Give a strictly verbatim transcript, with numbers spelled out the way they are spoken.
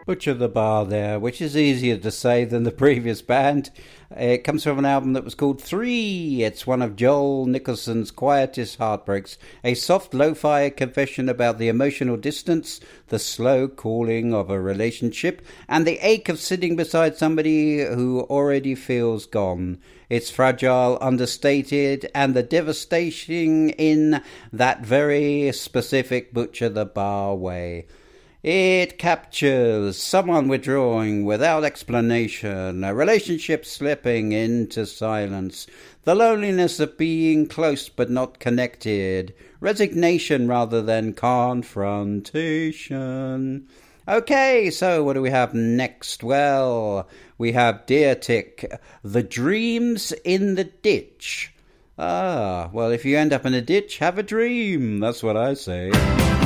Butcher the Bar there, which is easier to say than the previous band. It comes from an album that was called Three. It's one of Joel Nicholson's quietest heartbreaks, a soft lo-fi confession about the emotional distance, the slow cooling of a relationship, and the ache of sitting beside somebody who already feels gone. It's fragile, understated, and the devastation in that very specific Butcher the Bar way. It captures someone withdrawing without explanation, a relationship slipping into silence, the loneliness of being close but not connected, resignation rather than confrontation. Okay, so what do we have next? Well, we have Deer Tick, The Dreams in the Ditch. Ah, well, if you end up in a ditch, have a dream. That's what I say.